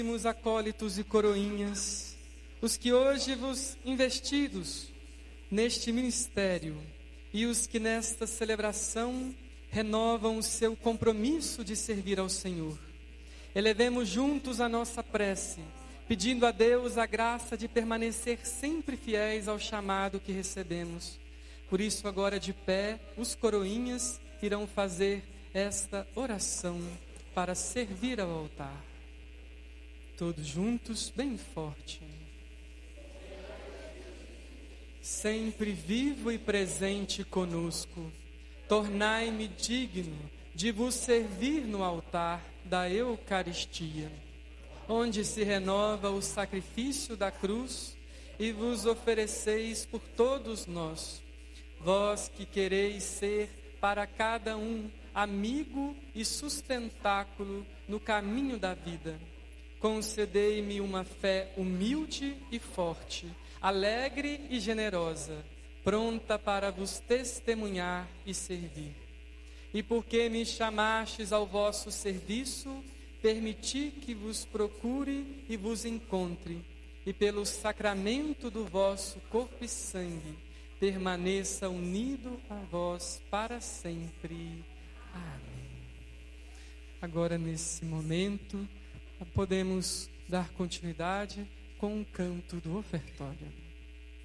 Acólitos e coroinhas, os que hoje vos investidos neste ministério e os que nesta celebração renovam o seu compromisso de servir ao Senhor. Elevemos juntos a nossa prece, pedindo a Deus a graça de permanecer sempre fiéis ao chamado que recebemos. Por isso, agora de pé, os coroinhas irão fazer esta oração para servir ao altar. Todos juntos, bem forte. Sempre vivo e presente conosco, tornai-me digno de vos servir no altar da Eucaristia, onde se renova o sacrifício da cruz e vos ofereceis por todos nós, vós que quereis ser para cada um amigo e sustentáculo no caminho da vida. Concedei-me uma fé humilde e forte, alegre e generosa, pronta para vos testemunhar e servir. E porque me chamastes ao vosso serviço, permiti que vos procure e vos encontre, e pelo sacramento do vosso corpo e sangue, permaneça unido a vós para sempre. Amém. Agora, nesse momento, podemos dar continuidade com o canto do ofertório.